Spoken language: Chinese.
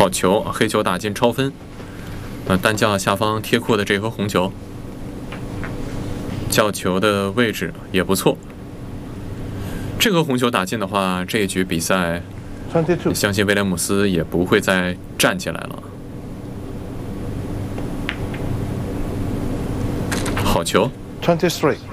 好球，黑球打进超分。单将下方贴库的这颗红球，叫球的位置也不错。这颗红球打进的话，这一局比赛，相信威廉姆斯也不会再站起来了。好球。 23.